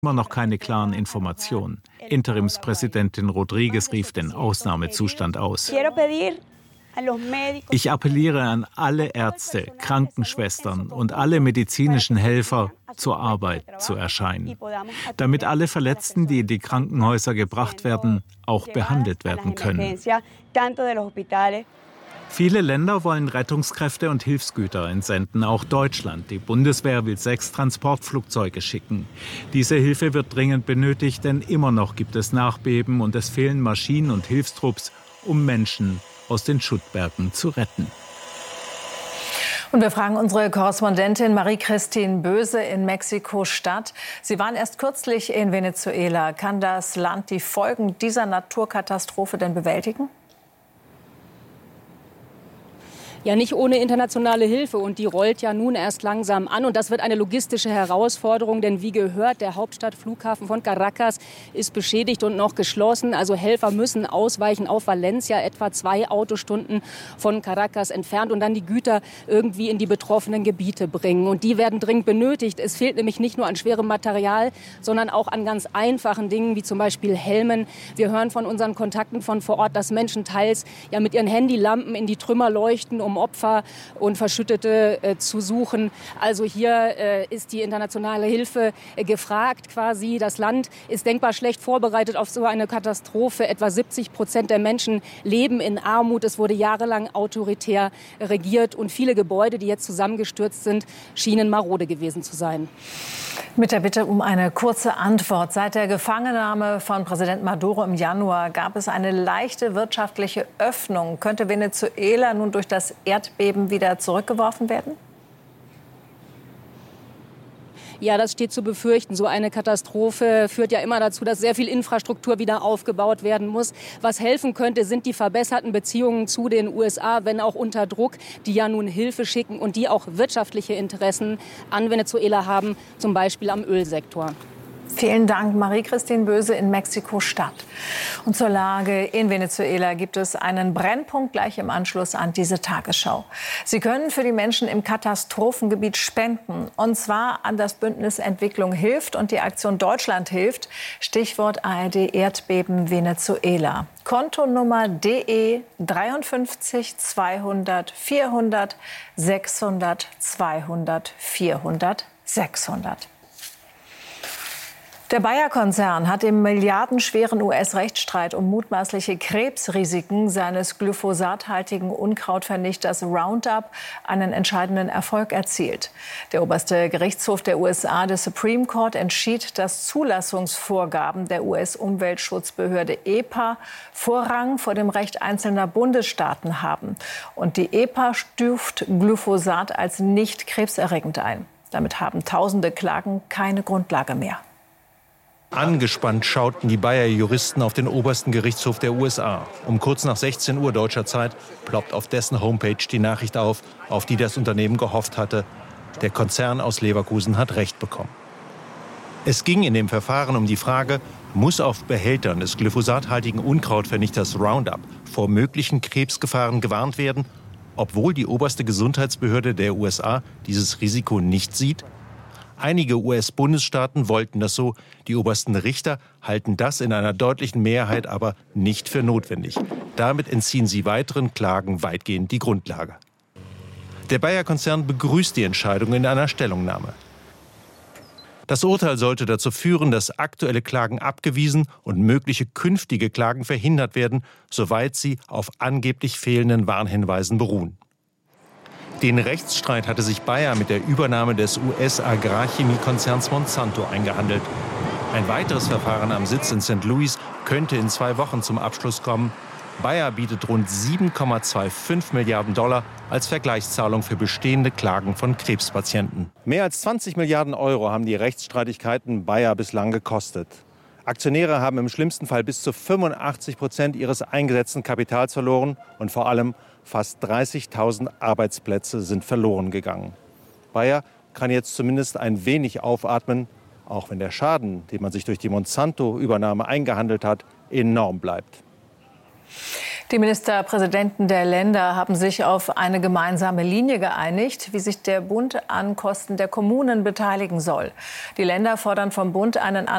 immer noch keine klaren Informationen. Interimspräsidentin Rodriguez rief den Ausnahmezustand aus. Ich appelliere an alle Ärzte, Krankenschwestern und alle medizinischen Helfer, zur Arbeit zu erscheinen, damit alle Verletzten, die in die Krankenhäuser gebracht werden, auch behandelt werden können. Viele Länder wollen Rettungskräfte und Hilfsgüter entsenden, auch Deutschland. Die Bundeswehr will 6 Transportflugzeuge schicken. Diese Hilfe wird dringend benötigt, denn immer noch gibt es Nachbeben und es fehlen Maschinen und Hilfstrupps, um Menschen aus den Schuttbergen zu retten. Und wir fragen unsere Korrespondentin Marie-Christine Böse in Mexiko-Stadt. Sie waren erst kürzlich in Venezuela. Kann das Land die Folgen dieser Naturkatastrophe denn bewältigen? Ja, nicht ohne internationale Hilfe, und die rollt ja nun erst langsam an. Und das wird eine logistische Herausforderung, denn wie gehört, der Hauptstadtflughafen von Caracas ist beschädigt und noch geschlossen. Also Helfer müssen ausweichen auf Valencia, etwa 2 Autostunden von Caracas entfernt, und dann die Güter irgendwie in die betroffenen Gebiete bringen. Und die werden dringend benötigt. Es fehlt nämlich nicht nur an schwerem Material, sondern auch an ganz einfachen Dingen, wie zum Beispiel Helmen. Wir hören von unseren Kontakten von vor Ort, dass Menschen teils ja mit ihren Handylampen in die Trümmer leuchten, um Opfer und Verschüttete zu suchen. Also hier ist die internationale Hilfe gefragt quasi. Das Land ist denkbar schlecht vorbereitet auf so eine Katastrophe. Etwa 70% der Menschen leben in Armut. Es wurde jahrelang autoritär regiert, und viele Gebäude, die jetzt zusammengestürzt sind, schienen marode gewesen zu sein. Mit der Bitte um eine kurze Antwort. Seit der Gefangennahme von Präsident Maduro im Januar gab es eine leichte wirtschaftliche Öffnung. Könnte Venezuela nun durch das Erdbeben wieder zurückgeworfen werden? Ja, das steht zu befürchten. So eine Katastrophe führt ja immer dazu, dass sehr viel Infrastruktur wieder aufgebaut werden muss. Was helfen könnte, sind die verbesserten Beziehungen zu den USA, wenn auch unter Druck, die ja nun Hilfe schicken und die auch wirtschaftliche Interessen an Venezuela haben, zum Beispiel am Ölsektor. Vielen Dank, Marie-Christine Böse in Mexiko-Stadt. Und zur Lage in Venezuela gibt es einen Brennpunkt gleich im Anschluss an diese Tagesschau. Sie können für die Menschen im Katastrophengebiet spenden. Und zwar an das Bündnis Entwicklung hilft und die Aktion Deutschland hilft. Stichwort ARD Erdbeben Venezuela. Kontonummer DE 53 200 400 600 200 400 600. Der Bayer-Konzern hat im milliardenschweren US-Rechtsstreit um mutmaßliche Krebsrisiken seines glyphosathaltigen Unkrautvernichters Roundup einen entscheidenden Erfolg erzielt. Der oberste Gerichtshof der USA, der Supreme Court, entschied, dass Zulassungsvorgaben der US-Umweltschutzbehörde EPA Vorrang vor dem Recht einzelner Bundesstaaten haben. Und die EPA stuft Glyphosat als nicht krebserregend ein. Damit haben tausende Klagen keine Grundlage mehr. Angespannt schauten die Bayer-Juristen auf den obersten Gerichtshof der USA. Um kurz nach 16 Uhr deutscher Zeit ploppt auf dessen Homepage die Nachricht auf die das Unternehmen gehofft hatte. Der Konzern aus Leverkusen hat Recht bekommen. Es ging in dem Verfahren um die Frage, muss auf Behältern des glyphosathaltigen Unkrautvernichters Roundup vor möglichen Krebsgefahren gewarnt werden, obwohl die oberste Gesundheitsbehörde der USA dieses Risiko nicht sieht? Einige US-Bundesstaaten wollten das so. Die obersten Richter halten das in einer deutlichen Mehrheit aber nicht für notwendig. Damit entziehen sie weiteren Klagen weitgehend die Grundlage. Der Bayer-Konzern begrüßt die Entscheidung in einer Stellungnahme. Das Urteil sollte dazu führen, dass aktuelle Klagen abgewiesen und mögliche künftige Klagen verhindert werden, soweit sie auf angeblich fehlenden Warnhinweisen beruhen. Den Rechtsstreit hatte sich Bayer mit der Übernahme des US-Agrarchemiekonzerns Monsanto eingehandelt. Ein weiteres Verfahren am Sitz in St. Louis könnte in 2 Wochen zum Abschluss kommen. Bayer bietet rund 7,25 Milliarden $ als Vergleichszahlung für bestehende Klagen von Krebspatienten. Mehr als 20 Milliarden € haben die Rechtsstreitigkeiten Bayer bislang gekostet. Aktionäre haben im schlimmsten Fall bis zu 85% ihres eingesetzten Kapitals verloren und vor allem fast 30.000 Arbeitsplätze sind verloren gegangen. Bayer kann jetzt zumindest ein wenig aufatmen, auch wenn der Schaden, den man sich durch die Monsanto-Übernahme eingehandelt hat, enorm bleibt. Die Ministerpräsidenten der Länder haben sich auf eine gemeinsame Linie geeinigt, wie sich der Bund an Kosten der Kommunen beteiligen soll. Die Länder fordern vom Bund einen